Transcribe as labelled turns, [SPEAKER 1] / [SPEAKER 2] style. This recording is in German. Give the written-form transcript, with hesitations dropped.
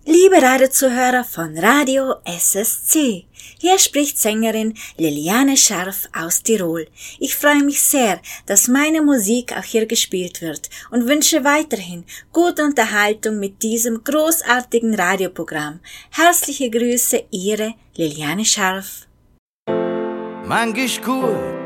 [SPEAKER 1] Liebe Radiozuhörer von Radio SSC, hier spricht Sängerin Liliane Scharf aus Tirol. Ich freue mich sehr, dass meine Musik auch hier gespielt wird und wünsche weiterhin gute Unterhaltung mit diesem großartigen Radioprogramm. Herzliche Grüße, Ihre Liliane Scharf.
[SPEAKER 2] Manchmal gut,